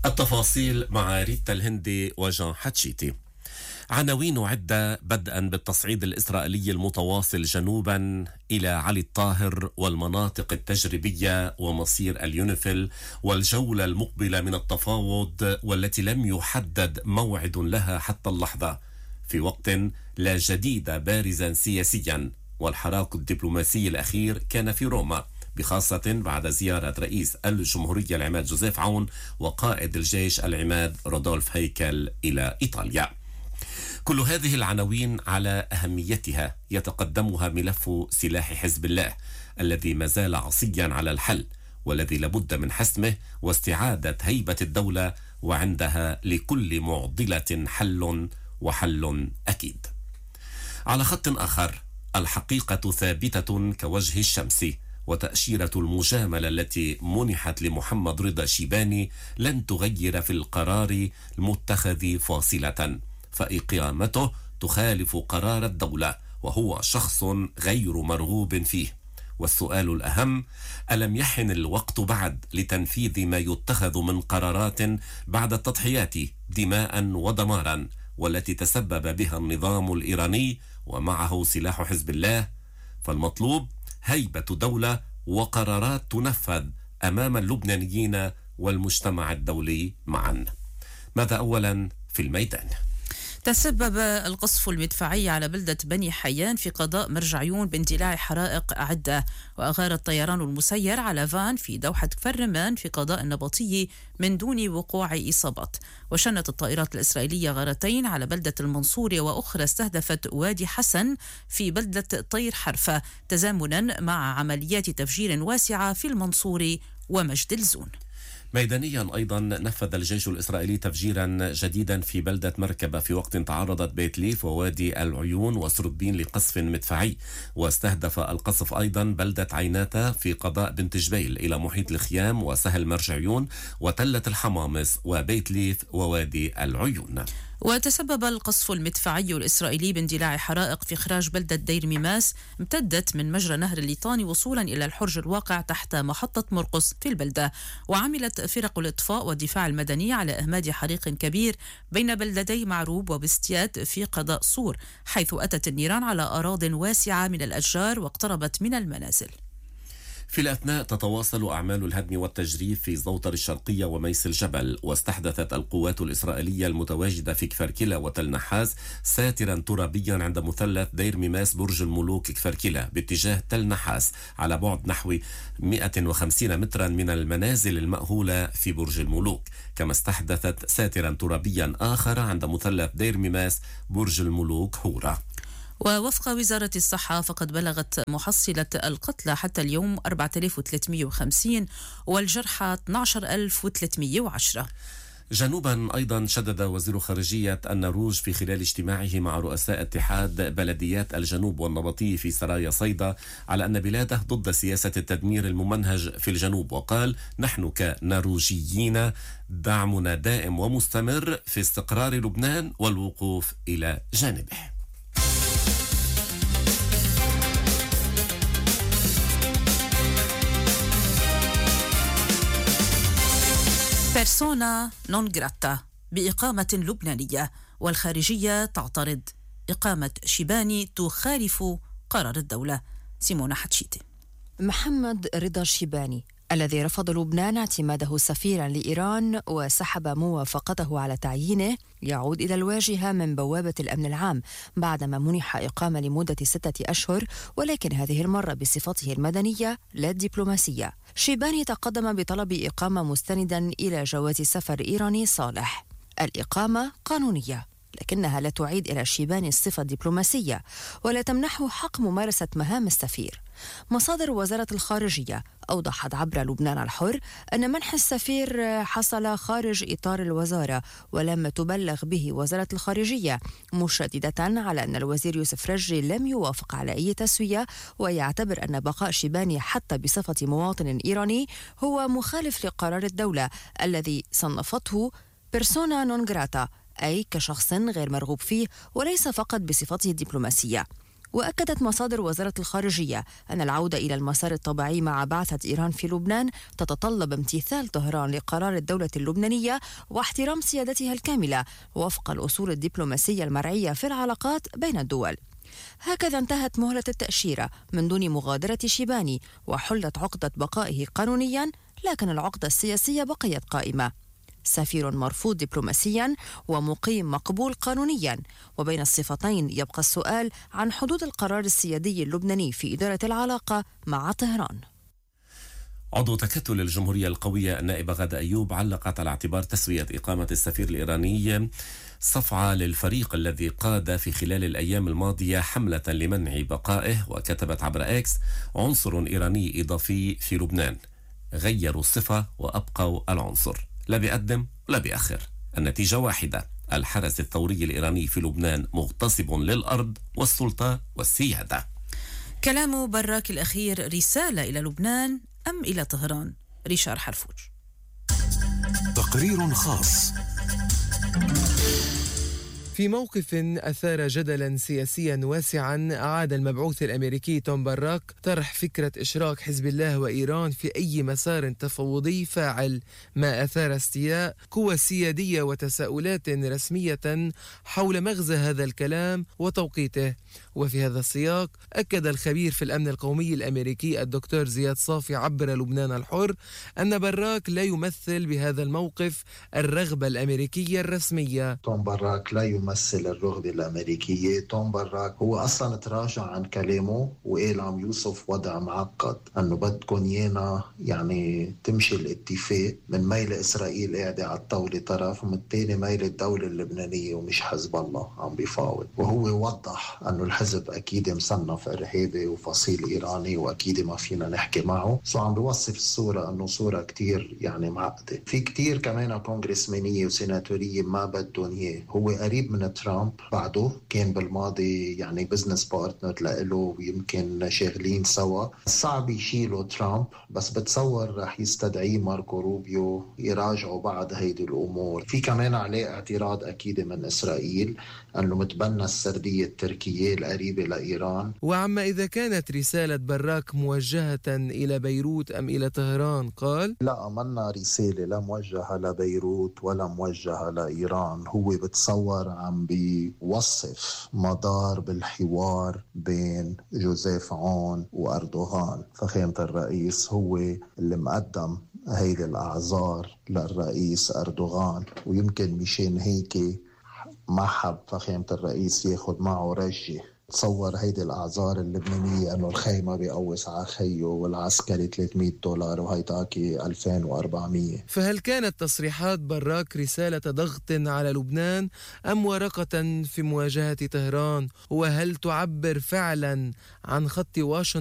التفاصيل مع ريتا الهندي وجان حتشيتي. عناوين عدة بدءا بالتصعيد الإسرائيلي المتواصل جنوبا إلى علي الطاهر والمناطق التجريبية ومصير اليونيفيل والجولة المقبلة من التفاوض والتي لم يحدد موعد لها حتى اللحظة، في وقت لا جديد بارزا سياسيا. والحراك الدبلوماسي الأخير كان في روما، بخاصة بعد زيارة رئيس الجمهورية العماد جوزيف عون وقائد الجيش العماد رودولف هيكل إلى إيطاليا. كل هذه العناوين على أهميتها يتقدمها ملف سلاح حزب الله الذي ما زال عصيا على الحل، والذي لابد من حسمه واستعادة هيبة الدولة، وعندها لكل معضلة حل، وحل أكيد. على خط آخر، الحقيقة ثابتة كوجه الشمس، وتأشيرة المجاملة التي منحت لمحمد رضا شيباني لن تغير في القرار المتخذ فاصلة، فإقامته تخالف قرار الدولة، وهو شخص غير مرغوب فيه. والسؤال الأهم: ألم يحن الوقت بعد لتنفيذ ما يتخذ من قرارات بعد التضحيات دماء ودمارا والتي تسبب بها النظام الإيراني ومعه سلاح حزب الله؟ فالمطلوب هيبة دولة وقرارات تنفذ أمام اللبنانيين والمجتمع الدولي معا. ماذا أولا في الميدان؟ تسبب القصف المدفعي على بلدة بني حيان في قضاء مرجعيون باندلاع حرائق عدة، وأغار الطيران المسير على فان في دوحة كفر رمان في قضاء النبطي من دون وقوع إصابات. وشنت الطائرات الإسرائيلية غارتين على بلدة المنصورة، وأخرى استهدفت وادي حسن في بلدة طير حرفة، تزامنا مع عمليات تفجير واسعة في المنصورة ومجد الزون. ميدانيا أيضا نفذ الجيش الإسرائيلي تفجيرا جديدا في بلدة مركبة في وقت تعرضت بيت ليف ووادي العيون وسربين لقصف مدفعي. واستهدف القصف أيضا بلدة عيناتا في قضاء بنت جبيل إلى محيط الخيام وسهل مرجعيون وتلة الحمامص وبيت ليف ووادي العيون. وتسبب القصف المدفعي الإسرائيلي باندلاع حرائق في إخراج بلدة دير ميماس امتدت من مجرى نهر الليطاني وصولا إلى الحرج الواقع تحت محطة مرقس في البلدة. وعملت فرق الإطفاء والدفاع المدني على إهماد حريق كبير بين بلدتي معروب وبستيات في قضاء صور، حيث أتت النيران على أراضٍ واسعة من الأشجار واقتربت من المنازل. في الأثناء تتواصل أعمال الهدم والتجريف في زوطر الشرقية وميس الجبل، واستحدثت القوات الإسرائيلية المتواجدة في كفركلة وتل نحاس ساترا ترابيا عند مثلث دير ميماس برج الملوك كفركلة باتجاه تل نحاس على بعد نحو 150 مترا من المنازل المأهولة في برج الملوك. كما استحدثت ساترا ترابيا آخر عند مثلث دير ميماس برج الملوك هورا. ووفق وزارة الصحة فقد بلغت محصلة القتلى حتى اليوم 4350 والجرحى 12310. جنوبا أيضا شدد وزير خارجية النرويج في خلال اجتماعه مع رؤساء اتحاد بلديات الجنوب والنبطي في سرايا صيدا على أن بلاده ضد سياسة التدمير الممنهج في الجنوب، وقال: نحن كنرويجيين دعمنا دائم ومستمر في استقرار لبنان والوقوف إلى جانبه. بيرسونا نون جراتا بإقامة لبنانية، والخارجية تعترض. إقامة شيباني تخالف قرار الدولة. سيمونة حتشيتي. محمد رضا شيباني الذي رفض لبنان اعتماده سفيرا لإيران وسحب موافقته على تعيينه يعود إلى الواجهة من بوابة الأمن العام بعدما منح إقامة لمدة 6 أشهر، ولكن هذه المرة بصفته المدنية لا الدبلوماسية. شيباني تقدم بطلب إقامة مستندا إلى جواز سفر إيراني صالح. الإقامة قانونية، لكنها لا تعيد إلى شيباني الصفة الدبلوماسية ولا تمنحه حق ممارسة مهام السفير. مصادر وزارة الخارجية أوضحت عبر لبنان الحر أن منح السفير حصل خارج إطار الوزارة ولم تبلغ به وزارة الخارجية، مشددة على أن الوزير يوسف رجي لم يوافق على أي تسوية، ويعتبر أن بقاء شيباني حتى بصفة مواطن إيراني هو مخالف لقرار الدولة الذي صنفته بيرسونا نون جراتا، أي كشخص غير مرغوب فيه وليس فقط بصفته الدبلوماسية. وأكدت مصادر وزارة الخارجية أن العودة إلى المسار الطبيعي مع بعثة إيران في لبنان تتطلب امتثال طهران لقرار الدولة اللبنانية واحترام سيادتها الكاملة وفق الأصول الدبلوماسية المرعية في العلاقات بين الدول. هكذا انتهت مهلة التأشيرة من دون مغادرة شيباني وحلت عقدة بقائه قانونيا، لكن العقدة السياسية بقيت قائمة. سفير مرفوض دبلوماسيا ومقيم مقبول قانونيا، وبين الصفتين يبقى السؤال عن حدود القرار السيادي اللبناني في إدارة العلاقة مع طهران. عضو تكتل الجمهورية القوية النائبة غادة أيوب علقت على اعتبار تسوية إقامة السفير الإيراني صفعة للفريق الذي قاد في خلال الأيام الماضية حملة لمنع بقائه، وكتبت عبر إكس: عنصر إيراني إضافي في لبنان، غيروا الصفة وأبقوا العنصر، لا بيقدم ولا بيأخر، النتيجة واحدة، الحرس الثوري الإيراني في لبنان مغتصب للأرض والسلطة والسيادة. كلام براك الأخير رسالة إلى لبنان أم إلى طهران؟ ريشار حرفوج. تقرير خاص. في موقف أثار جدلا سياسيا واسعا، أعاد المبعوث الأمريكي توم باراك طرح فكرة إشراك حزب الله وإيران في أي مسار تفاوضي فاعل، ما أثار استياء قوى سيادية وتساؤلات رسمية حول مغزى هذا الكلام وتوقيته. وفي هذا السياق أكد الخبير في الأمن القومي الأمريكي الدكتور زياد صافي عبر لبنان الحر أن باراك لا يمثل بهذا الموقف الرغبة الأمريكية الرسمية. توم باراك لا يمثل الرغبة الأمريكية. توم باراك هو أصلا تراجع عن كلامه وقال عم يوصف وضع معقد، أنه بدكن يانا يعني تمشي الاتفاق من ميل إسرائيل قاعدة على الطاولة طرف، ومن الثاني ميل الدولة اللبنانية ومش حزب الله عم بيفاوض. وهو وضح أنه الحزب أكيد مصنف إرهابي وفصيل إيراني وأكيد ما فينا نحكي معه، عم بيوصف الصورة أنه صورة كتير يعني معقدة. في كتير كمان كونغرسمانية وسيناتورية ما بدون إياه. هو قريب من ترامب، بعده كان بالماضي يعني بزنس بارتنر لإله ويمكن شاغلين سوا. صعب يشيلوا ترامب، بس بتصور رح يستدعي ماركو روبيو يراجعوا بعض هيدي الأمور. في كمان عليه اعتراض أكيد من إسرائيل أنه متبنى السردية التركية القريبة لإيران. وعما إذا كانت رسالة باراك موجهة إلى بيروت أم إلى طهران، قال: لا، منا رسالة لا موجهة لبيروت ولا موجهة لإيران. هو بتصور عم بيوصف مدار بالحوار بين جوزيف عون وأردوغان. فخامة الرئيس هو اللي مقدم هيدي الأعذار للرئيس أردوغان، ويمكن مشان هيك ما حب فخامة الرئيس ياخد معه رجة. تصور هيدي الأعذار اللبنانية أنه الخيمة بيقوس على خيه والعسكري $300 وهيداكي 2400. فهل كانت تصريحات باراك رسالة ضغط على لبنان أم ورقة في مواجهة طهران؟ وهل تعبر فعلا عن خط واشنطن